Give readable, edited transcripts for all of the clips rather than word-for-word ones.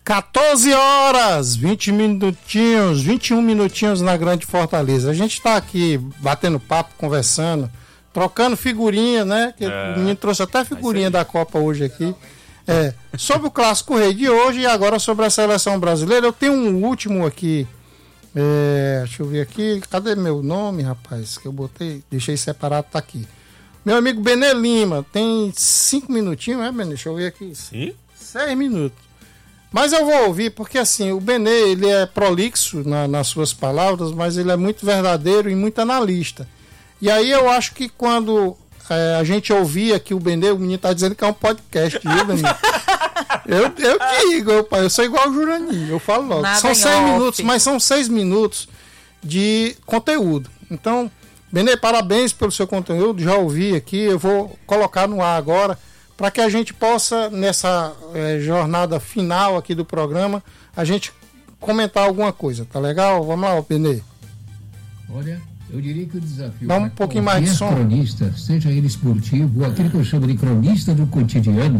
14 horas, 20 minutinhos, 21 minutinhos na Grande Fortaleza. A gente está aqui batendo papo, conversando, trocando figurinha, né? Que o menino trouxe até figurinha da Copa hoje aqui. Sobre o Clássico Rei de hoje e agora sobre a seleção brasileira. Eu tenho um último aqui. Deixa eu ver aqui. Cadê meu nome, rapaz? Que eu deixei separado, tá aqui. Meu amigo Benê Lima, tem 5 minutinhos, né, Benê? Deixa eu ver aqui. Sim? 6 minutos. Mas eu vou ouvir, porque assim, o Benê, ele é prolixo nas suas palavras, mas ele é muito verdadeiro e muito analista. E aí eu acho que quando a gente ouvir aqui o Benê, o menino tá dizendo que é um podcast, viu, Benê? Eu digo, eu sou igual o Juraninho, eu falo logo. Nada são 6 off. minutos, mas são 6 minutos de conteúdo. Então, Benê, parabéns pelo seu conteúdo, já ouvi aqui, eu vou colocar no ar agora, para que a gente possa, nessa jornada final aqui do programa, a gente comentar alguma coisa, tá legal? Vamos lá, Benê. Olha, eu diria que o desafio... Dá um pouquinho mais de som. Cronista, seja ele esportivo ou aquele que eu chamo de cronista do cotidiano,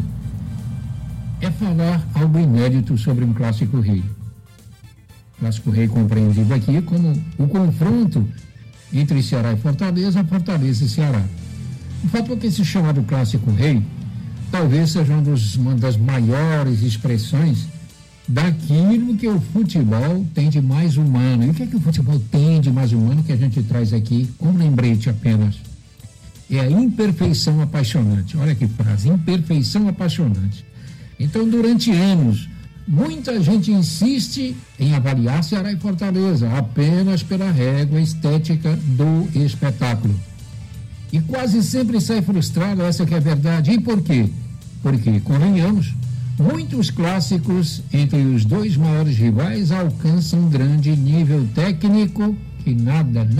é falar algo inédito sobre um Clássico Rei. Clássico Rei compreendido aqui como o confronto entre Ceará e Fortaleza, Fortaleza e Ceará. O fato é que esse chamado Clássico Rei talvez seja uma das maiores expressões daquilo que o futebol tem de mais humano. E o que é que o futebol tem de mais humano que a gente traz aqui como lembrete apenas? É a imperfeição apaixonante. Olha que frase, imperfeição apaixonante. Então, durante anos, muita gente insiste em avaliar Ceará e Fortaleza apenas pela régua estética do espetáculo. E quase sempre sai frustrado, essa que é a verdade. E por quê? Porque, convenhamos, muitos clássicos entre os dois maiores rivais alcançam um grande nível técnico que nada